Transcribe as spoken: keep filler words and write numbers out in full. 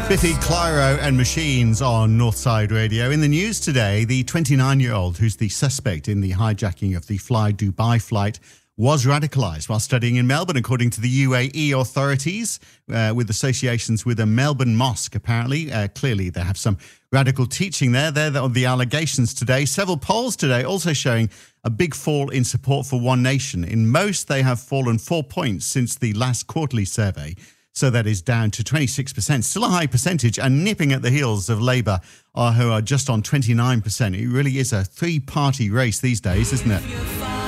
Biffy Clyro and Machines on Northside Radio. In the news today, the twenty-nine-year-old who's the suspect in the hijacking of the Fly Dubai flight was radicalised while studying in Melbourne, according to the U A E authorities, uh, with associations with a Melbourne mosque, apparently. Uh, clearly, they have some radical teaching there. They're the, the allegations today. Several polls today also showing a big fall in support for One Nation. In most, they have fallen four points since the last quarterly survey. So that is down to twenty-six percent, still a high percentage, and nipping at the heels of Labour, uh, who are just on twenty-nine percent. It really is a three-party race these days, isn't it?